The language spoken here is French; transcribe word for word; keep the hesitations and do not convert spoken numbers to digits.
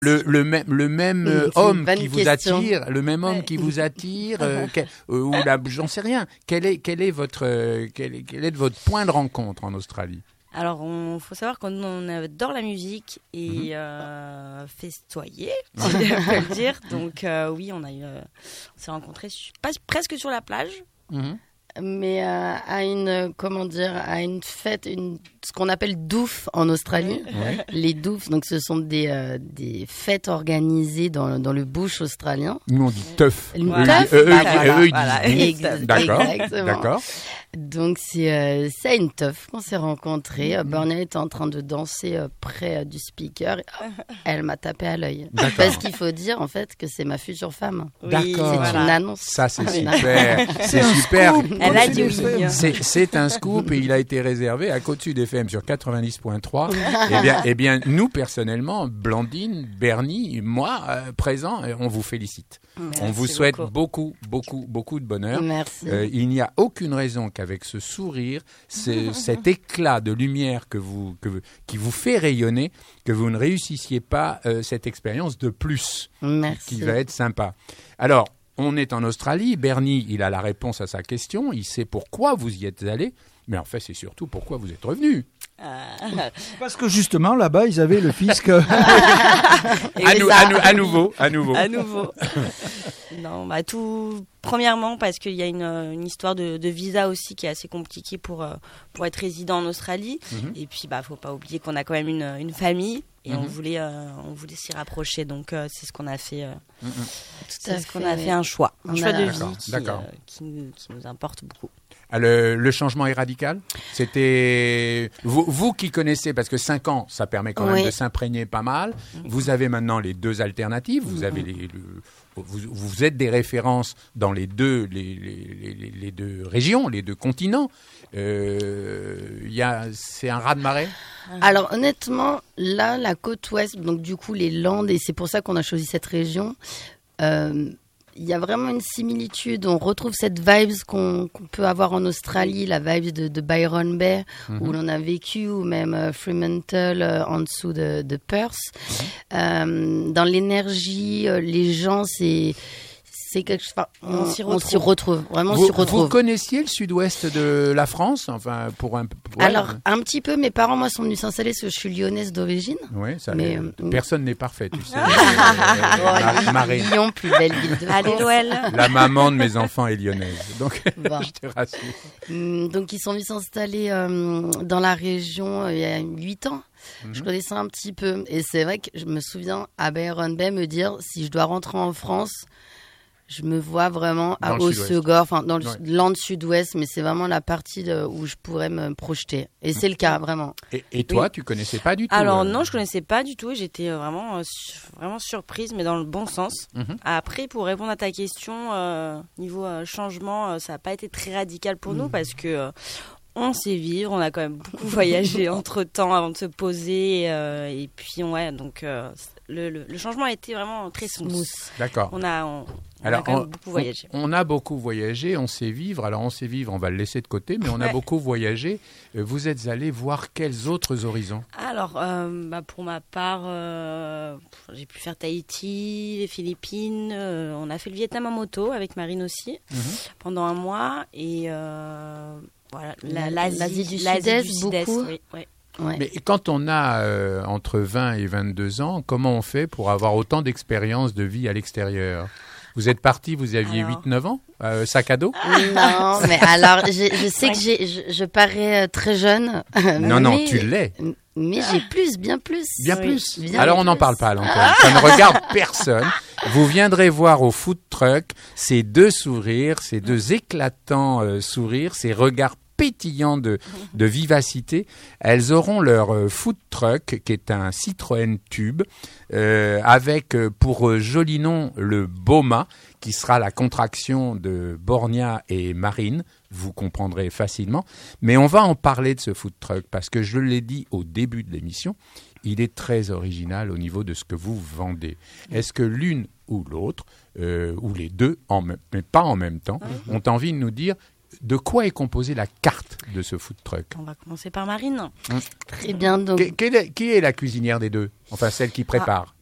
Le, le même, le même euh, homme qui vous question. attire, le même homme ouais. qui vous attire, euh, quel, euh, ou la, j'en sais rien. Quel est, quel est votre, euh, quel, est, quel est votre point de rencontre en Australie? Alors, il faut savoir qu'on on adore la musique et mmh. euh, festoyer, si je peux le dire. Donc, euh, oui, on, a eu, euh, on s'est rencontrés su- pas, presque sur la plage. Mmh. Mais euh, à une, comment dire, à une fête, une, ce qu'on appelle douf en Australie. Ouais. Les doufs, donc ce sont des, euh, des fêtes organisées dans, dans le bush australien. Nous, on dit teuf. Une Eux, teuf, eux, bah, eux, voilà, eux, ils voilà, disent ex- D'accord. exactement. D'accord. Donc c'est euh, c'est à une teuf qu'on s'est rencontrés. Mm-hmm. Bernie était en train de danser euh, près euh, du speaker. Elle m'a tapé à l'œil. D'accord. Parce qu'il faut dire en fait que c'est ma future femme. Oui, D'accord. C'est voilà. une annonce. Ça, c'est super. C'est super. Elle a dit oui. C'est, c'est un scoop et il a été réservé à Côte-Sud F M sur quatre-vingt-dix point trois. eh, bien, eh bien, nous, personnellement, Blandine, Bernie, moi, euh, présent, on vous félicite. Merci on vous souhaite beaucoup, beaucoup, beaucoup, beaucoup de bonheur. Merci. Euh, il n'y a aucune raison qu'avec ce sourire, ce, cet éclat de lumière que vous, que, qui vous fait rayonner, que vous ne réussissiez pas euh, cette expérience de plus. Merci. Qui va être sympa. Alors, on est en Australie. Bernie, il a la réponse à sa question. Il sait pourquoi vous y êtes allé. Mais en fait, c'est surtout pourquoi vous êtes revenu. Euh... Parce que justement, là-bas, ils avaient le fisc. à, nou, à, nou, à nouveau, à nouveau. À nouveau. Non, bah tout. Premièrement, parce qu'il y a une, une histoire de, de visa aussi qui est assez compliquée pour euh, pour être résident en Australie. Mm-hmm. Et puis, bah, faut pas oublier qu'on a quand même une, une famille et mm-hmm. on voulait euh, on voulait s'y rapprocher. Donc, euh, c'est ce qu'on a fait. Euh, mm-hmm. c'est ce qu'on a fait un choix, un on choix a... de d'accord, vie qui, d'accord. Euh, qui, nous, qui nous importe beaucoup. Le, le changement est radical. C'était vous, vous qui connaissez, parce que cinq ans, ça permet quand même oui. de s'imprégner pas mal. Vous avez maintenant les deux alternatives. Vous avez les, le, vous, vous êtes des références dans les deux, les, les, les, les deux régions, les deux continents. Euh, y a, c'est un raz-de-marée. Alors honnêtement, là, la côte ouest, donc du coup les Landes, et c'est pour ça qu'on a choisi cette région. Euh, Il y a vraiment une similitude. On retrouve cette vibe qu'on, qu'on peut avoir en Australie, la vibe de, de Byron Bay, mm-hmm. où l'on a vécu, ou même euh, Fremantle euh, en dessous de, de Perth. Mm-hmm. Euh, dans l'énergie, euh, les gens, c'est... C'est quelque chose, enfin, on, on, s'y on s'y retrouve, vraiment vous, on s'y retrouve. Vous connaissiez le sud-ouest de la France, enfin pour un. Pour Alors un petit peu, mes parents moi sont venus s'installer parce que je suis lyonnaise d'origine. Oui, ça. Mais euh, personne n'est parfait, tu sais. euh, Marie. Lyon, plus belle ville de France. Allez Noël. La maman de mes enfants est lyonnaise, donc bon. Je te rassure. Donc ils sont venus s'installer euh, dans la région euh, il y a huit ans. Mm-hmm. Je connaissais un petit peu et c'est vrai que je me souviens à Byron Bay me dire si je dois rentrer en France. Je me vois vraiment à Hossegor, enfin dans le ouais. land sud-ouest, mais c'est vraiment la partie de, où je pourrais me projeter. Et c'est le cas, vraiment. Et, et toi, oui. tu connaissais pas du tout? Alors euh... non, je connaissais pas du tout. J'étais vraiment, euh, vraiment surprise, mais dans le bon sens. Mm-hmm. Après, pour répondre à ta question, euh, niveau euh, changement, euh, ça n'a pas été très radical pour mm. nous parce que euh, on sait vivre, on a quand même beaucoup voyagé entre temps avant de se poser, euh, et puis ouais, donc euh, le, le, le changement a été vraiment très smooth. D'accord. On a, on, on Alors, a quand même on, beaucoup voyagé. On, on a beaucoup voyagé, on sait vivre. Alors on sait vivre, on va le laisser de côté, mais on a ouais. beaucoup voyagé. Vous êtes allés voir quels autres horizons? Alors, euh, bah pour ma part, euh, j'ai pu faire Tahiti, les Philippines. Euh, on a fait le Vietnam en moto avec Marine aussi mm-hmm. pendant un mois et euh, voilà, la, l'Asie, l'Asie du l'Asie Sud-Est, du Sud-Est, beaucoup. Oui, oui. Ouais. Mais quand on a euh, entre vingt et vingt-deux ans, comment on fait pour avoir autant d'expérience de vie à l'extérieur? Vous êtes parti, vous aviez huit neuf ans, euh, sac à dos? Non, mais alors, je, je sais que j'ai, je, je parais très jeune. Non, non, tu l'es. Mais j'ai plus, bien plus. Bien oui, plus. Bien Alors, plus. on n'en parle pas à l'antenne. Ça ne regarde personne. Vous viendrez voir au food truck ces deux sourires, ces deux éclatants euh, sourires, ces regards pétillants de, de vivacité. Elles auront leur euh, food truck, qui est un Citroën Tube, euh, avec euh, pour euh, joli nom le Boma, qui sera la contraction de Borgna et Marine. Vous comprendrez facilement. Mais on va en parler de ce food truck, parce que je l'ai dit au début de l'émission, il est très original au niveau de ce que vous vendez. Est-ce que l'une ou l'autre, euh, ou les deux, en même, mais pas en même temps, mmh. ont envie de nous dire de quoi est composée la carte de ce food truck? On va commencer par Marine. Mmh. Très bien. Donc... Qui, qui, est, qui est la cuisinière des deux? Enfin, celle qui prépare.